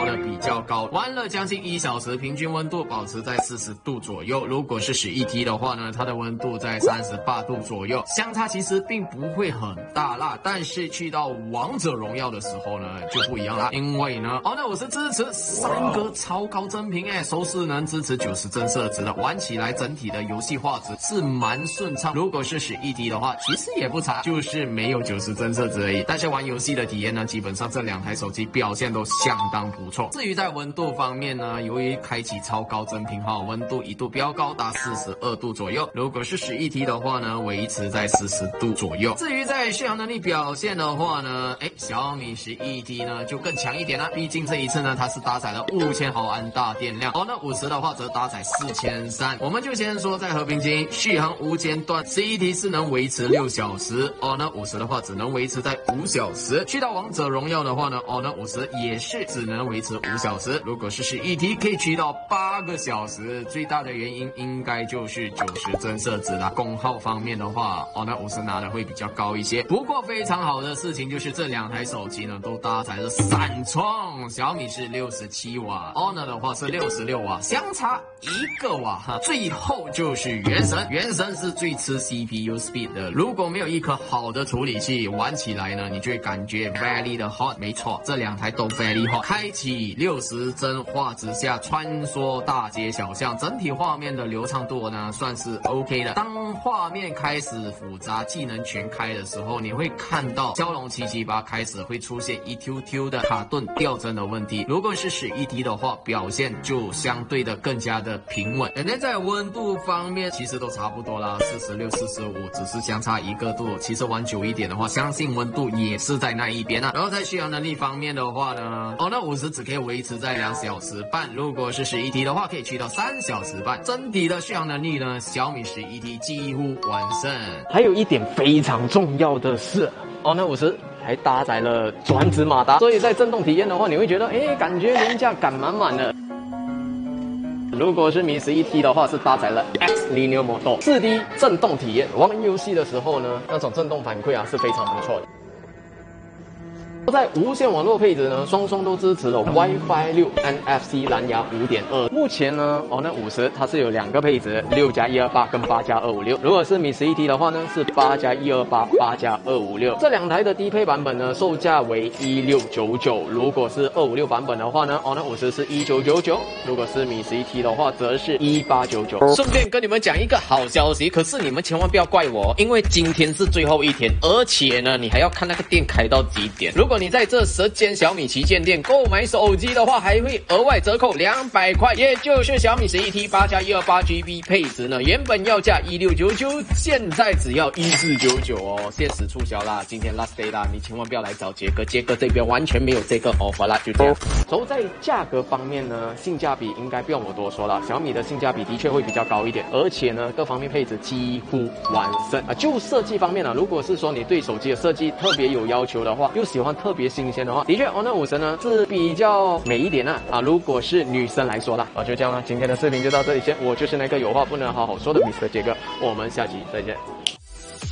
调的比较高，玩了将近1小时，平均温度保持在40度左右。如果是11T 的话呢，它的温度在38度左右，相差其实并不会很大啦。但是去到王者荣耀的时候呢，就不一样啦，因为呢，Honor 50支持3个超高帧屏收视能支持90帧设置的，玩起来整体的游戏画质是蛮顺畅。如果是11T 的话，其实也不差，就是没有90帧设置而已。但是玩游戏的体验呢，基本上这2台手机表现都相当不错。至于在温度方面呢，由于开启超高帧屏后，温度一度飙高达42度左右。如果是11T 的话呢，维持在40度左右。至于在续航能力表现的话呢，小米11T 呢就更强一点啦。毕竟这一次呢，它是搭载了5000毫安大电量，Honor 50的话则搭载4300。我们就先说在和平精英续航无间断，11T 是能维持6小时，Honor 50的话只能维持在5小时。去到王者荣耀的话呢，Honor 50也是只能维持5小时。如果是11T 可以去到8个小时，最大的原因应该就是90帧设置啦。功耗方面的话，Honor 50拿的会比较高一些。不过非常好的事情就是这2台手机呢都搭载了闪充，小米是67瓦，Honor 的话是66瓦，相差1个瓦哈。最后就是原神，原神是最吃 CPU speed 的，如果没有一颗好的处理器，玩起来呢，你就会感觉 very 的 hot。没错，这2台都 very hot。开启60帧画质下穿梭大街小巷，整体画面的流畅度呢算是 OK 的。当画面开始复杂，技能全开的时候，你会看到骁龙778开始会出现一 QQ 的卡顿掉帧的问题。如果是11T 的话，表现就相对的更加的平稳。那在温度方面其实都差不多啦，46、45，只是相差1个度。其实玩久一点的话，相信温度也是在那一边啊。然后在续航能力方面的话呢，Honor 50只可以维持在2小时半，如果是11T 的话，可以去到3小时半。整体的续航能力呢，小米11T几乎完胜。 还有一点非常重要的是，Honor 50还搭载了转子马达，所以在震动体验的话，你会觉得感觉廉价感满满的。如果是Mi 11T的话，是搭载了 X Linear Motor 4D 震动体验，玩游戏的时候呢，那种震动反馈是非常不错的。在无线网络配置呢，双双都支持了 WiFi 6 NFC 蓝牙 5.2。目前呢，Honor 50它是有2个配置，6+128跟8+256。如果是Mi 11T的话呢，是8+128、8+256。这2台的低配版本呢，售价为1699。如果是256版本的话呢，Honor 50是1999。如果是Mi 11T的话，则是1899。 顺便跟你们讲一个好消息，可是你们千万不要怪我，因为今天是最后一天，而且呢，你还要看那个店开到几点。如果你在这10间小米旗舰店购买手机的话，还会额外折扣200块，也就是小米11T 8+128GB 配置呢，原本要价1699，现在只要1499哦，限时促销啦，今天 last day 啦，你千万不要来找杰哥，杰哥这边完全没有这个 offer 啦，就这样。 走在价格方面呢，性价比应该不用我多说了，小米的性价比的确会比较高一点，而且呢，各方面配置几乎完胜啊。就设计方面呢，如果是说你对手机的设计特别有要求的话，又喜欢特别新鲜的话，的确 Honor 50呢是比较美一点啊。如果是女生来说啦，就这样啦，今天的视频就到这里先，我就是那个有话不能好好说的 Mr. 杰哥，我们下期再见。